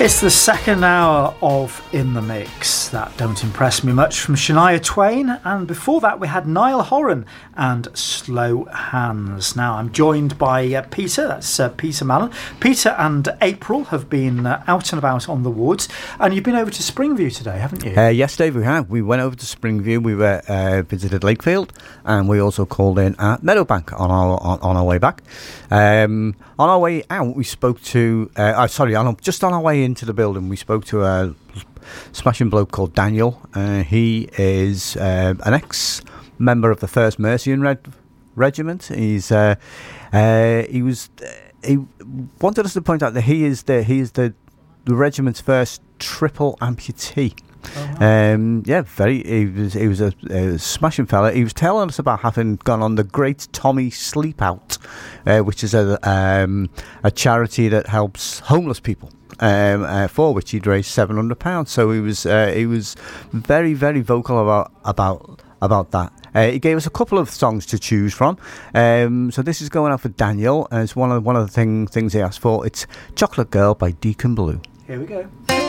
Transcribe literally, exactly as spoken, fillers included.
It's the second hour of In the Mix. That don't impress me much from Shania Twain, and before that we had Niall Horan and Slow Hands. Now I'm joined by uh, Peter, that's uh, Peter Mallon. Peter and April have been uh, out and about on the woods, and you've been over to Springview today, haven't you? Uh, yes, Dave, we have. We went over to Springview, we were, uh, visited Lakefield, and we also called in at Meadowbank on our on, on our way back. Um, on our way out, we spoke to, uh, oh, sorry, on, just on our way into the building, we spoke to a smashing bloke called Daniel. Uh, he is uh, an ex-member of the first Mercian Red Regiment. He's uh, uh, he was uh, he wanted us to point out that he is the he is the, the regiment's first triple amputee. Oh, wow. Um, yeah, very. He was he was a, a smashing fella. He was telling us about having gone on the Great Tommy Sleep Out, uh, which is a um, a charity that helps homeless people. Um, uh, for which he'd raised seven hundred pounds. So he was uh, he was very very vocal about about about that. Uh, he gave us a couple of songs to choose from. Um, so this is going out for Daniel, and it's one of one of the thing, things he asked for. It's "Chocolate Girl" by Deacon Blue. Here we go.